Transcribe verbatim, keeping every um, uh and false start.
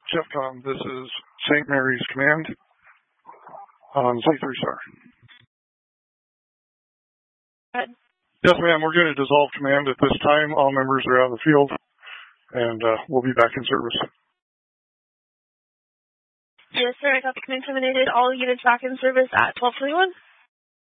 Jeffcom, this is Saint Mary's Command on C three star. Yes, ma'am, we're going to dissolve command at this time. All members are out of the field, and uh, we'll be back in service. Yes, sir. I got the command terminated. All units back in service at twelve twenty-one.